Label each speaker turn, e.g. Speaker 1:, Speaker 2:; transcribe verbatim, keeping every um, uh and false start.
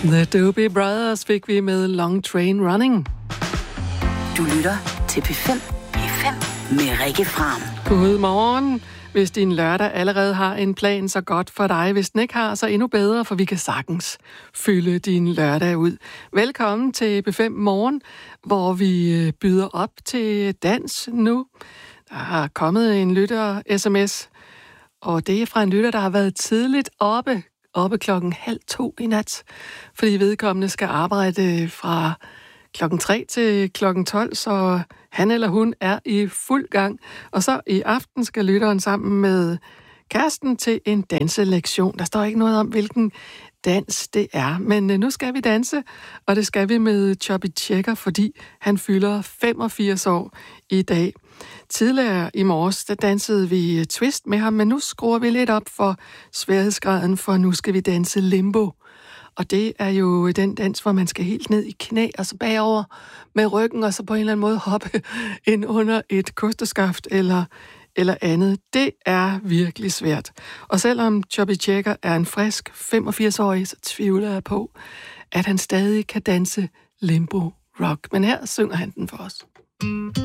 Speaker 1: The Doobie Brothers fik vi med Long Train Running.
Speaker 2: Du lytter til P fem. P fem med Rikke Fram.
Speaker 1: Godmorgen. Hvis din lørdag allerede har en plan, så godt for dig. Hvis den ikke har, så endnu bedre, for vi kan sagtens fylde din lørdag ud. Velkommen til P fem Morgen, hvor vi byder op til dans nu. Der har kommet en lytter-sms, og det er fra en lytter, der har været tidligt oppe, oppe klokken halv to i nat, fordi vedkommende skal arbejde fra klokken tre til klokken tolv, så han eller hun er i fuld gang. Og så i aften skal lytteren sammen med kæresten til en danselektion. Der står ikke noget om, hvilken dans det er, men nu skal vi danse, og det skal vi med Chubby Checker, fordi han fylder femogfirs år i dag. Tidligere i morges, der dansede vi twist med ham, men nu skruer vi lidt op for sværhedsgraden, for nu skal vi danse limbo. Og det er jo den dans, hvor man skal helt ned i knæ og så bagover med ryggen, og så på en eller anden måde hoppe ind under et kosteskaft eller, eller andet. Det er virkelig svært. Og selvom Chubby Checker er en frisk femogfirs-årig, så tvivler jeg på, at han stadig kan danse limbo rock. Men her synger han den for os.